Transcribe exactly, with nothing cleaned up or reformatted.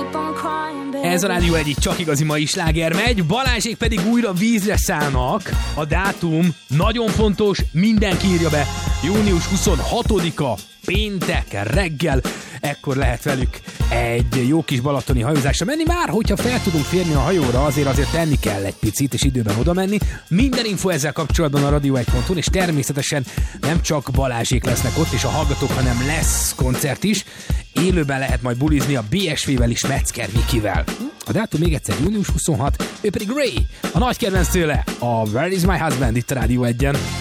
Ez a Rádió egy, csak igazi mai sláger megy, Balázsék pedig újra vízre szállnak. A dátum nagyon fontos, mindenki írja be. június huszonhatodika, péntek reggel, ekkor lehet velük egy jó kis balatoni hajózásra menni. Már hogyha fel tudunk férni a hajóra, azért azért tenni kell egy picit, és időben oda menni. Minden info ezzel kapcsolatban a radio egy pont hu-n, és természetesen nem csak Balázsék lesznek ott, és a hallgatók, hanem lesz koncert is. Élőben lehet majd bulizni a bé es vé-vel és Metzger Mikivel. A dátum még egyszer június huszonhatodika, ő pedig Ray, a nagy kedvenc tőle, a Where is my husband itt a Rádió egyen.